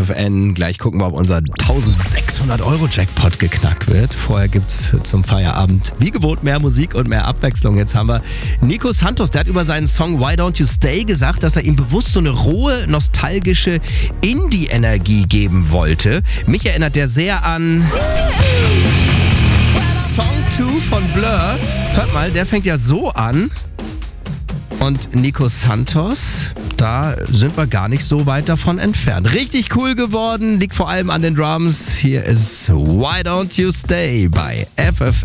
FFN. Gleich gucken wir, ob unser 1.600 € Jackpot geknackt wird. Vorher gibt's zum Feierabend wie gewohnt mehr Musik und mehr Abwechslung. Jetzt haben wir Nico Santos, der hat über seinen Song Why Don't You Stay gesagt, dass er ihm bewusst so eine rohe, nostalgische Indie-Energie geben wollte. Mich erinnert der sehr an Song 2 von Blur. Hört mal, der fängt ja so an. Und Nico Santos, da sind wir gar nicht so weit davon entfernt. Richtig cool geworden, liegt vor allem an den Drums. Hier ist Why Don't You Stay bei FFN.